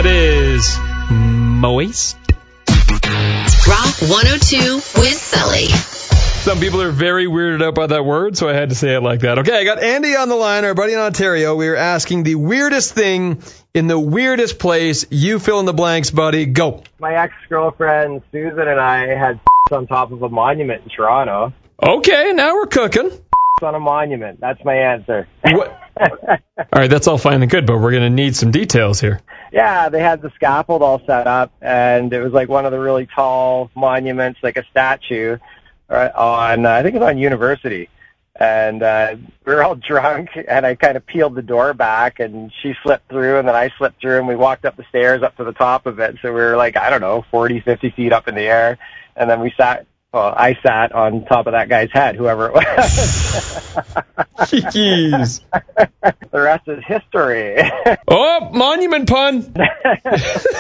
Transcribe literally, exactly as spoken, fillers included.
That is moist. Rock one oh two with Sully. Some people are very weirded out by that word, so I had to say it like that. Okay, I got Andy on the line, our buddy in Ontario. We were asking the weirdest thing in the weirdest place. You fill in the blanks, buddy. Go. My ex-girlfriend, Susan, and I had on top of a monument in Toronto. Okay, now we're cooking. On a monument. That's my answer. What? All right, that's all fine and good, but we're going to need some details here. Yeah, they had the scaffold all set up, and it was like one of the really tall monuments, like a statue, right, on, uh, I think it was on University. And uh, we were all drunk, and I kind of peeled the door back, and she slipped through, and then I slipped through, and we walked up the stairs up to the top of it. So we were like, I don't know, forty, fifty feet up in the air, and then we sat, well, I sat on top of that guy's head, whoever it was. Jeez. The rest is history. Oh, monument pun.